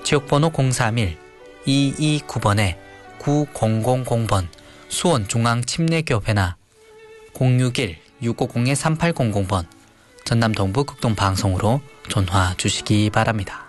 지역번호 031-229번에-9000번 수원중앙침례교회나 061-650-3800번 전남 동부 극동방송으로 전화 주시기 바랍니다.